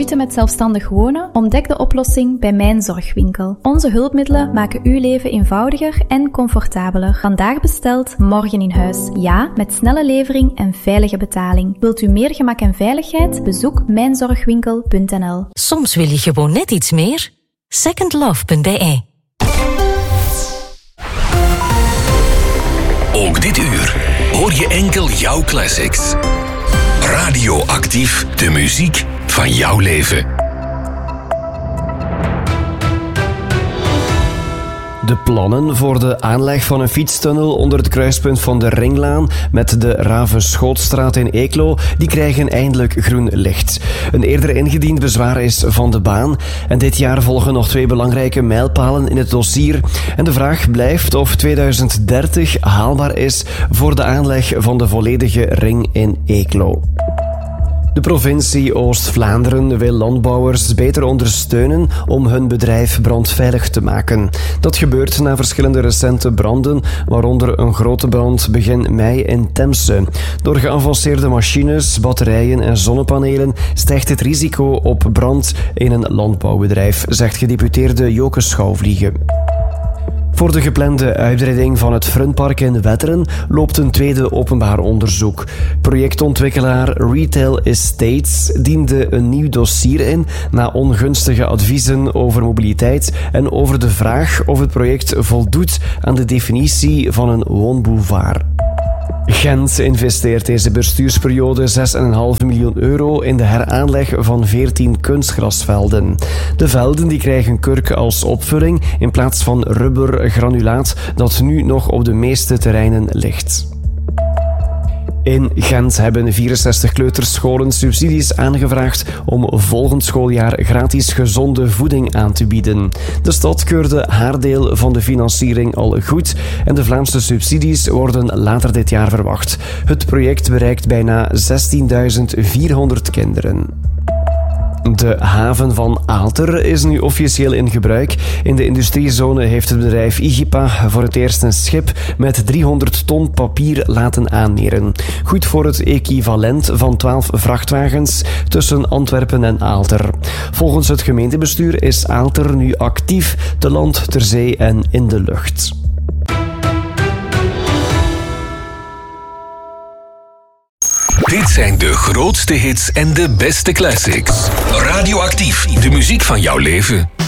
moeite met zelfstandig wonen? Ontdek de oplossing bij Mijn Zorgwinkel. Onze hulpmiddelen maken uw leven eenvoudiger en comfortabeler. Vandaag besteld, morgen in huis. Ja, met snelle levering en veilige betaling. Wilt u meer gemak en veiligheid? Bezoek mijnzorgwinkel.nl. Soms wil je gewoon net iets meer. Secondlove.be. Ook dit uur hoor je enkel jouw classics. Radioactief, de muziek van jouw leven. De plannen voor de aanleg van een fietstunnel onder het kruispunt van de Ringlaan met de Ravenschootstraat in Eeklo, die krijgen eindelijk groen licht. Een eerder ingediend bezwaar is van de baan en dit jaar volgen nog 2 belangrijke mijlpalen in het dossier. En de vraag blijft of 2030 haalbaar is voor de aanleg van de volledige ring in Eeklo. De provincie Oost-Vlaanderen wil landbouwers beter ondersteunen om hun bedrijf brandveilig te maken. Dat gebeurt na verschillende recente branden, waaronder een grote brand begin mei in Temse. Door geavanceerde machines, batterijen en zonnepanelen stijgt het risico op brand in een landbouwbedrijf, zegt gedeputeerde Joke Schouwvliegen. Voor de geplande uitbreiding van het Frunpark in Wetteren loopt een tweede openbaar onderzoek. Projectontwikkelaar Retail Estates diende een nieuw dossier in na ongunstige adviezen over mobiliteit en over de vraag of het project voldoet aan de definitie van een woonboulevard. Gent investeert deze bestuursperiode €6,5 miljoen in de heraanleg van 14 kunstgrasvelden. De velden die krijgen kurk als opvulling in plaats van rubbergranulaat dat nu nog op de meeste terreinen ligt. In Gent hebben 64 kleuterscholen subsidies aangevraagd om volgend schooljaar gratis gezonde voeding aan te bieden. De stad keurde haar deel van de financiering al goed en de Vlaamse subsidies worden later dit jaar verwacht. Het project bereikt bijna 16.400 kinderen. De haven van Aalter is nu officieel in gebruik. In de industriezone heeft het bedrijf Igipa voor het eerst een schip met 300 ton papier laten aanmeren. Goed voor het equivalent van 12 vrachtwagens tussen Antwerpen en Aalter. Volgens het gemeentebestuur is Aalter nu actief te land, ter zee en in de lucht. Dit zijn de grootste hits en de beste classics. Radioactief, de muziek van jouw leven.